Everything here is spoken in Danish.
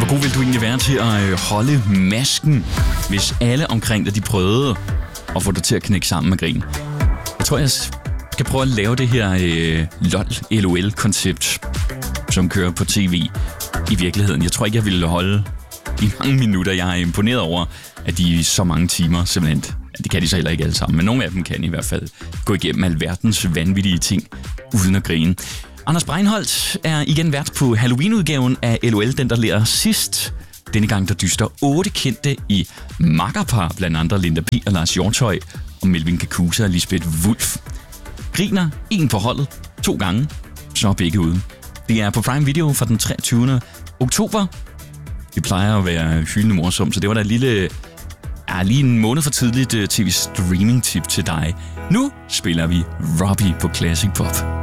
god vil du egentlig være til at holde masken, hvis alle omkring dig de prøvede at få dig til at knække sammen med grin? Jeg tror, jeg skal prøve at lave det her LOL-koncept, som kører på tv i virkeligheden. Jeg tror ikke, jeg ville holde i mange minutter. Jeg er imponeret over, at de i så mange timer simpelthen, det kan de så heller ikke alle sammen, men nogle af dem kan i hvert fald gå igennem alverdens vanvittige ting uden at grine. Anders Breinholt er igen vært på Halloween-udgaven af LOL, den der lærer sidst. Denne gang der dyster 8 kendte i makkerpar, blandt andre Linda P. og Lars Hjortøj, og Melvin Kakusa og Lisbeth Wulff. Griner en på holdet 2 gange, så er begge ude. Det er på Prime Video fra den 23. oktober. Det plejer at være hyldende morsomt, så det var da lige en måned for tidligt tv-streaming-tip til dig. Nu spiller vi Robbie på Classic Pop.